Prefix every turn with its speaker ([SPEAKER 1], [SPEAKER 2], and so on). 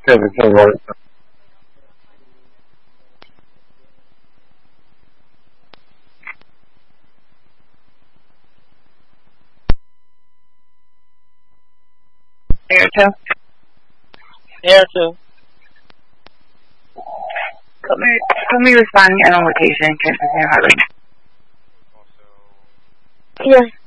[SPEAKER 1] Air2?
[SPEAKER 2] Air2.
[SPEAKER 1] Put me responding on location, campus near Harley.
[SPEAKER 3] Yes.